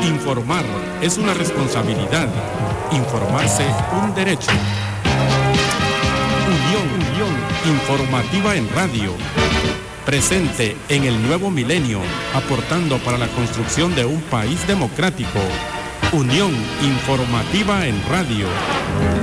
Informar es una responsabilidad. Informarse un derecho. Unión Informativa en Radio. Presente en el nuevo milenio, aportando para la construcción de un país democrático. Unión Informativa en Radio.